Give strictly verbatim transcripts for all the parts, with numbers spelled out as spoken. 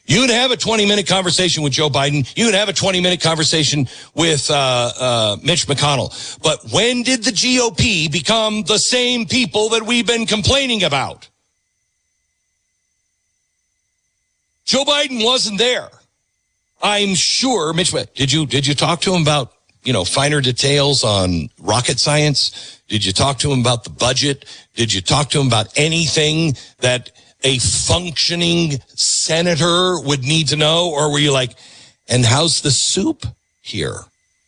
You can have a twenty-minute conversation with Joe Biden. You can have a twenty-minute conversation with uh, uh, Mitch McConnell. But when did the G O P become the same people that we've been complaining about? Joe Biden wasn't there. I'm sure Mitch, did you did you talk to him about, you know, finer details on rocket science? Did you talk to him about the budget? Did you talk to him about anything that a functioning senator would need to know? Or were you like, and how's the soup here?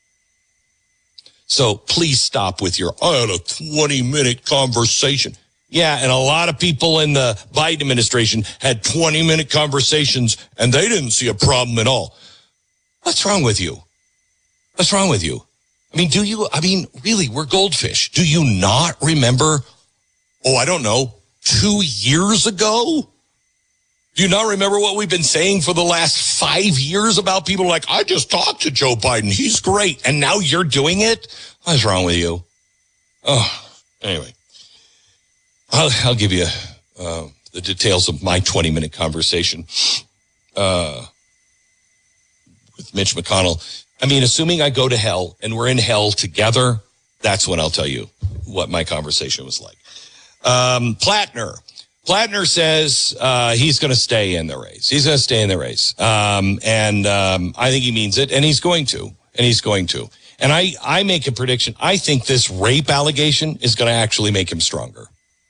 So please stop with your, I had a twenty minute conversation. Yeah, and a lot of people in the Biden administration had twenty minute conversations and they didn't see a problem at all. What's wrong with you? What's wrong with you? I mean, do you, I mean, really, we're goldfish. Do you not remember, oh, I don't know, two years ago? Do you not remember what we've been saying for the last five years about people like, I just talked to Joe Biden. He's great. And now you're doing it? What's wrong with you? Oh, anyway, I'll, I'll give you uh, the details of my twenty minute conversation uh, with Mitch McConnell. I mean, assuming I go to hell and we're in hell together, that's when I'll tell you what my conversation was like. Um, Plattner. Plattner says uh, he's going to stay in the race. He's going to stay in the race. Um, and um, I think he means it, and he's going to. And he's going to. And I, I make a prediction. I think this rape allegation is going to actually make him stronger.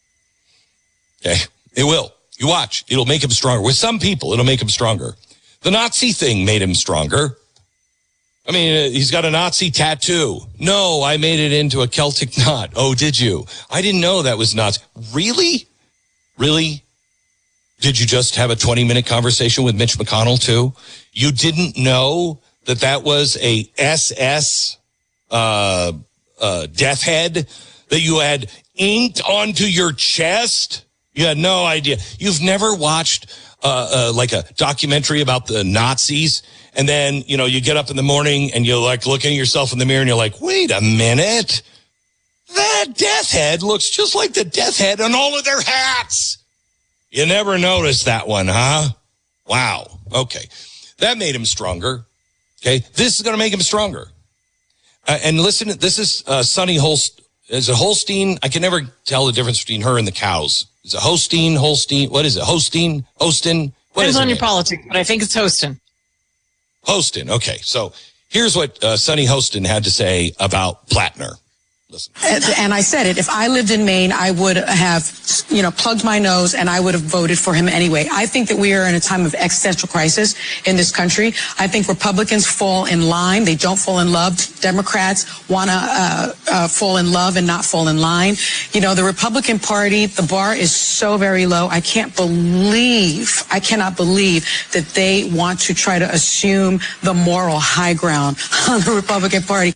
Okay? It will. You watch. It'll make him stronger. With some people, it'll make him stronger. The Nazi thing made him stronger. I mean, he's got a Nazi tattoo. No, I made it into a Celtic knot. Oh, did you? I didn't know that was Nazi. Really? Really? Did you just have a twenty minute conversation with Mitch McConnell too? You didn't know that that was a S S uh, uh, death head that you had inked onto your chest? You had no idea. You've never watched uh, uh, like a documentary about the Nazis, and then, you know, you get up in the morning and you're like looking at yourself in the mirror and you're like, wait a minute. That death head looks just like the death head on all of their hats. You never noticed that one, huh? Wow. Okay. That made him stronger. Okay. This is going to make him stronger. Uh, and listen, this is uh, Sonny Holst. Is it Holstein? I can never tell the difference between her and the cows. Is it Holstein, Holstein? What is it? Holstein? Hostin? What Depends is on your name? politics, but I think it's Hostin. Hostin. Okay. So here's what uh, Sonny Hostin had to say about Plattner. Listen. And I said it, if I lived in Maine, I would have, you know, plugged my nose and I would have voted for him anyway. I think that we are in a time of existential crisis in this country. I think Republicans fall in line. They don't fall in love. Democrats want to uh, uh, fall in love and not fall in line. You know, the Republican Party, the bar is so very low. I can't believe, I cannot believe that they want to try to assume the moral high ground on the Republican Party.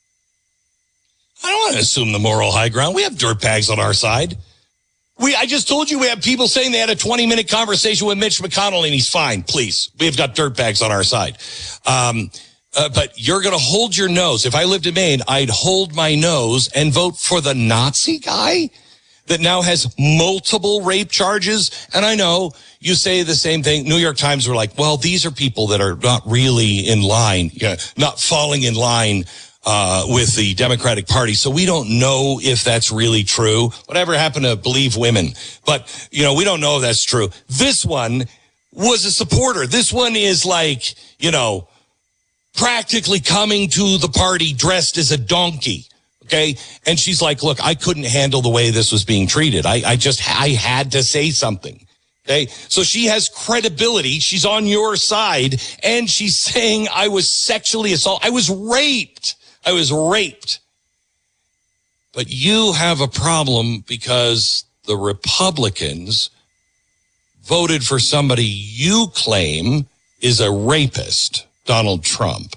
I don't want to assume the moral high ground. We have dirtbags on our side. We, I just told you we have people saying they had a twenty minute conversation with Mitch McConnell and he's fine. Please. We've got dirtbags on our side. Um, uh, but you're going to hold your nose. If I lived in Maine, I'd hold my nose and vote for the Nazi guy that now has multiple rape charges. And I know you say the same thing. New York Times were like, well, these are people that are not really in line, you know, not falling in line Uh, with the Democratic Party. So we don't know if that's really true. Whatever happened to believe women? But, you know, we don't know if that's true. This one was a supporter. This one is like, you know, practically coming to the party dressed as a donkey. Okay. And she's like, look, I couldn't handle the way this was being treated. I, I just, I had to say something. Okay. So she has credibility. She's on your side and she's saying I was sexually assaulted. I was raped. I was raped. But you have a problem because the Republicans voted for somebody you claim is a rapist, Donald Trump.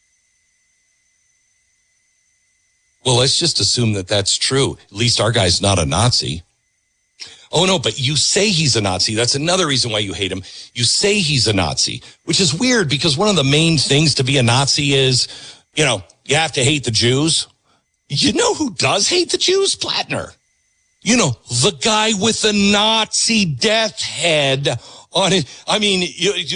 Well, let's just assume that that's true. At least our guy's not a Nazi. Oh, no, but you say he's a Nazi. That's another reason why you hate him. You say he's a Nazi, which is weird because one of the main things to be a Nazi is, you know, you have to hate the Jews. You know who does hate the Jews? Plattner. You know, the guy with the Nazi death head on it. I mean, you, you